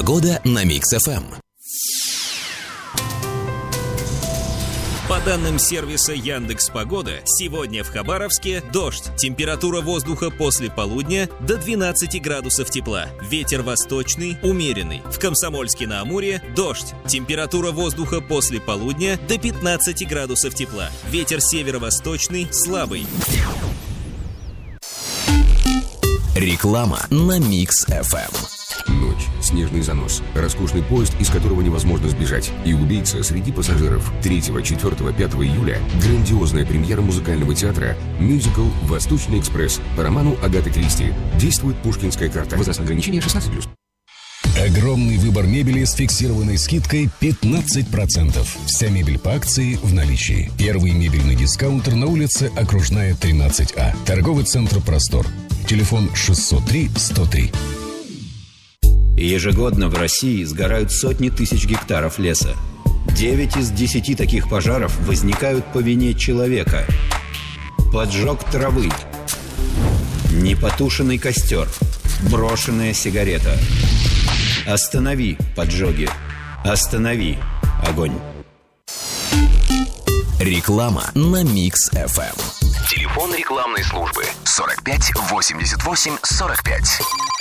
Погода на Микс-ФМ. По данным сервиса Яндекс.Погода, сегодня в Хабаровске дождь. Температура воздуха после полудня до 12 градусов тепла. Ветер восточный, умеренный. В Комсомольске-на-Амуре дождь. Температура воздуха после полудня до 15 градусов тепла. Ветер северо-восточный, слабый. Реклама на Микс-ФМ. Ночь, снежный занос, роскошный поезд, из которого невозможно сбежать, и убийца среди пассажиров. 3, 4, 5 июля грандиозная премьера музыкального театра мюзикл «Восточный экспресс» по роману Агаты Кристи. Действует Пушкинская карта. Возрастное ограничение 16+. Огромный выбор мебели с фиксированной скидкой 15%. Вся мебель по акции в наличии. Первый мебельный дискаунтер на улице Окружная, 13А. Торговый центр «Простор». Телефон 603-103. Ежегодно в России сгорают сотни тысяч гектаров леса. 9 из 10 таких пожаров возникают по вине человека. Поджог травы, непотушенный костер, брошенная сигарета. Останови поджоги. Останови огонь. Реклама на Микс-ФМ. Телефон рекламной службы 45 88 45.